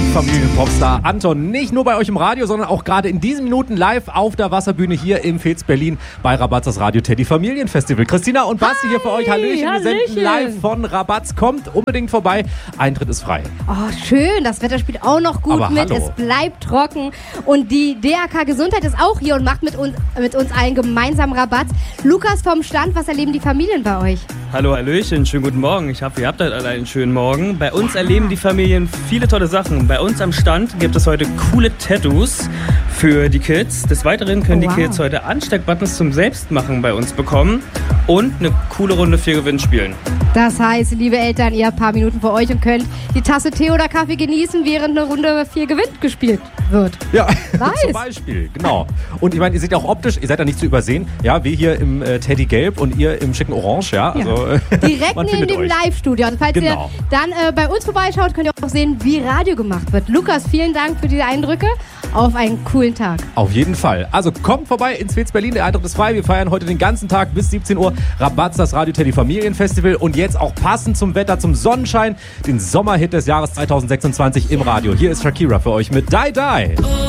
Familienpopstar Anton nicht nur bei euch im Radio, sondern auch gerade in diesen Minuten live auf der Wasserbühne hier im Fez Berlin bei Rabatz, das Radio Teddy Familienfestival. Christina und Basti hier für euch. Hallöchen, wir senden live von Rabatz. Kommt unbedingt vorbei. Eintritt ist frei. Oh, schön. Das Wetter spielt auch noch gut Aber mit. hallo. Es bleibt trocken. Und die DRK Gesundheit ist auch hier und macht mit uns allen gemeinsam Rabatz. Lukas vom Stand, was erleben die Familien bei euch? Hallo, hallöchen, schönen guten Morgen. Ich hoffe, ihr habt heute alle einen schönen Morgen. Bei uns erleben die Familien viele tolle Sachen. Bei uns am Stand gibt es heute coole Tattoos für die Kids. Des Weiteren können die Kids heute Ansteckbuttons zum Selbstmachen bei uns bekommen und eine coole Runde 4 Gewinn spielen. Das heißt, liebe Eltern, ihr habt ein paar Minuten für euch und könnt die Tasse Tee oder Kaffee genießen, während eine Runde 4 Gewinn gespielt wird. Ja, Nice. zum Beispiel, genau. Und ich meine, ihr seht ja auch optisch, ihr seid ja nicht zu übersehen. Ja, wir hier im Teddy Gelb und ihr im schicken Orange, ja. Also, Direkt man in findet dem euch. Live-Studio. Also falls Genau. ihr dann bei uns vorbeischaut, könnt ihr auch sehen, wie Radio gemacht wird. Lukas, vielen Dank für diese Eindrücke. Auf einen coolen Tag. Auf jeden Fall. Also kommt vorbei ins Fez Berlin, der Eintritt ist frei. Wir feiern heute den ganzen Tag bis 17 Uhr Rabatz, das Radio Teddy Familienfestival. Und jetzt auch passend zum Wetter, zum Sonnenschein, den Sommerhit des Jahres 2026 im Radio. Hier ist Shakira für euch mit Die Die.